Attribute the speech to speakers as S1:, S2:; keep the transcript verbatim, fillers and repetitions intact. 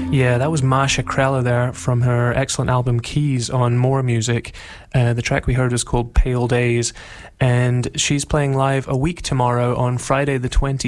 S1: Yeah, that was Masha Krella there from her excellent album Keys on More Music. Uh, the track we heard was called Pale Days, and she's playing live a week tomorrow on Friday the twenty